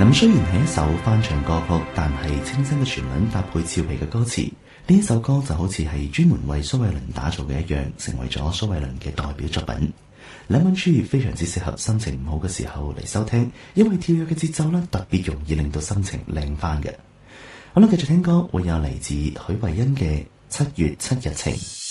咁雖然係一首翻唱歌曲，但係清新嘅旋律搭配俏皮嘅歌詞，呢一首歌就好似係專門為蘇慧倫打造嘅一樣，成為咗蘇慧倫嘅代表作品。兩吻處非常之適合心情唔好嘅時候嚟收聽，因為跳躍嘅節奏咧特別容易令到心情靚翻嘅。好啦，繼續聽歌，會有嚟自許慧欣嘅《7月7日情》。